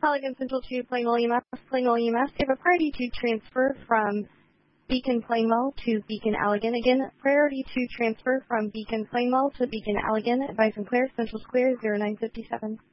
Allegan Central to Plainwell EMS. Plainwell EMS, you have a priority to transfer from Beacon Plainwell to Beacon Allegan. Again, priority to transfer from Beacon Plainwell to Beacon Allegan. Advise and clear, Central Square 0957.